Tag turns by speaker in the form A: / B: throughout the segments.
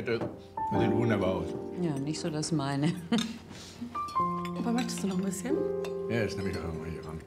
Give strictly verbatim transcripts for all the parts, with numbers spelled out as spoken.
A: Henriette, das sieht wunderbar aus.
B: Ja, nicht so das meine.
C: Aber möchtest du noch ein bisschen?
A: Ja, jetzt nehme ich auch mal hier ran.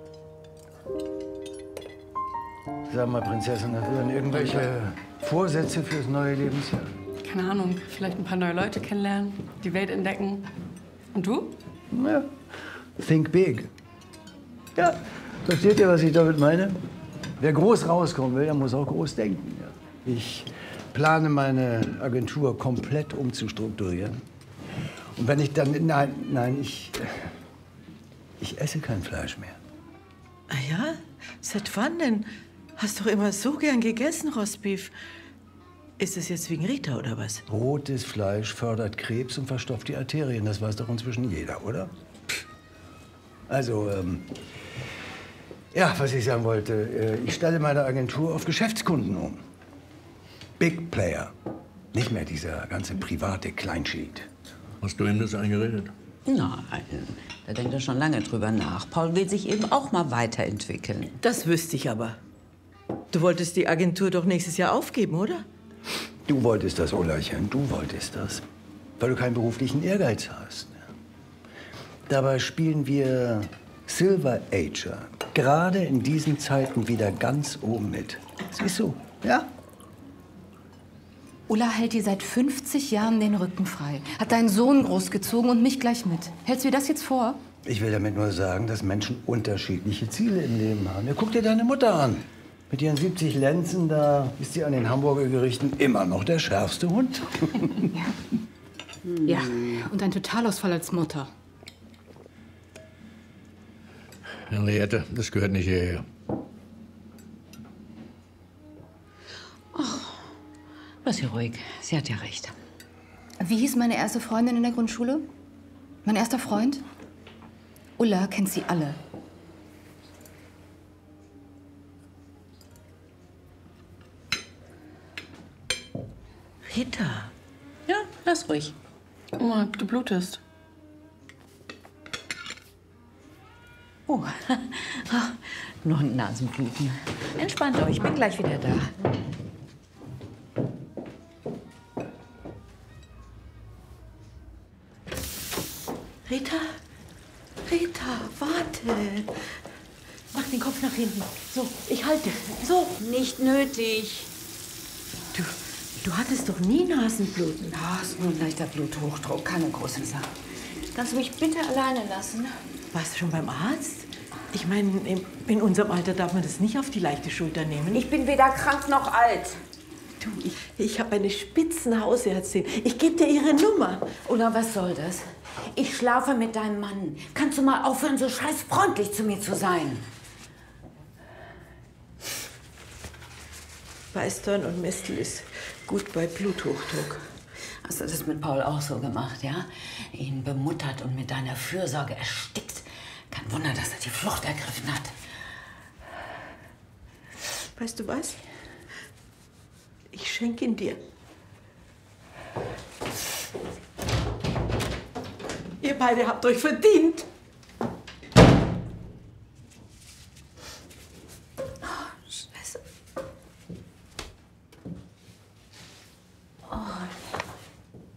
D: Sag mal, Prinzessin, hast du denn irgendwelche Vorsätze fürs neue Lebensjahr?
C: Keine Ahnung, vielleicht ein paar neue Leute kennenlernen, die Welt entdecken. Und du?
D: Ja, think big. Ja, versteht ihr, was ich damit meine? Wer groß rauskommen will, der muss auch groß denken. Ja. Ich plane, meine Agentur komplett umzustrukturieren. Und wenn ich dann... Nein, nein, ich... Ich esse kein Fleisch mehr.
E: Ah ja? Seit wann denn? Hast doch immer so gern gegessen, Rostbeef. Ist es jetzt wegen Rita oder was?
D: Rotes Fleisch fördert Krebs und verstopft die Arterien. Das weiß doch inzwischen jeder, oder? Also, ähm, ja, was ich sagen wollte. Äh, ich stelle meine Agentur auf Geschäftskunden um. Big Player. Nicht mehr dieser ganze private Kleinschild.
A: Hast du ihm das eingeredet?
B: Nein, da denkt er schon lange drüber nach. Paul will sich eben auch mal weiterentwickeln.
E: Das wüsste ich aber. Du wolltest die Agentur doch nächstes Jahr aufgeben, oder?
D: Du wolltest das, Ullerchen, du wolltest das. Weil du keinen beruflichen Ehrgeiz hast. Dabei spielen wir Silver Ager gerade in diesen Zeiten wieder ganz oben mit. Siehst du, ja?
F: Ulla hält dir seit fünfzig Jahren den Rücken frei. Hat deinen Sohn großgezogen und mich gleich mit. Hältst du dir das jetzt vor?
D: Ich will damit nur sagen, dass Menschen unterschiedliche Ziele im Leben haben. Ja, guck dir deine Mutter an. Mit ihren siebzig Lenzen, da ist sie an den Hamburger Gerichten immer noch der schärfste Hund.
F: Ja, und ein Totalausfall als Mutter.
A: Henriette, das gehört nicht hierher.
B: Lass sie ruhig. Sie hat ja recht.
F: Wie hieß meine erste Freundin in der Grundschule? Mein erster Freund? Ulla kennt sie alle.
E: Rita.
B: Ja, lass ruhig.
C: Oma, du blutest.
B: Oh, nur ein Nasenbluten. Entspannt euch, ich bin gleich wieder da.
E: Rita? Rita, warte. Mach den Kopf nach hinten. So, ich halte. So.
B: Nicht nötig.
E: Du, du hattest doch nie Nasenbluten.
B: Ja, ist nur ein leichter Bluthochdruck, keine große Sache. Kannst du mich bitte alleine lassen?
E: Warst du schon beim Arzt? Ich meine, in, in unserem Alter darf man das nicht auf die leichte Schulter nehmen.
B: Ich bin weder krank noch alt.
E: Du, ich, ich habe eine Spitzenhausärztin. Ich gebe dir ihre Nummer.
B: Oder was soll das? Ich schlafe mit deinem Mann. Kannst du mal aufhören, so scheiß freundlich zu mir zu sein?
E: Weißdorn und Mistel ist gut bei Bluthochdruck.
B: Hast du das mit Paul auch so gemacht, ja? Ihn bemuttert und mit deiner Fürsorge erstickt. Kein Wunder, dass er die Flucht ergriffen hat.
E: Weißt du was? Ich schenke ihn dir. Ihr beide habt euch verdient.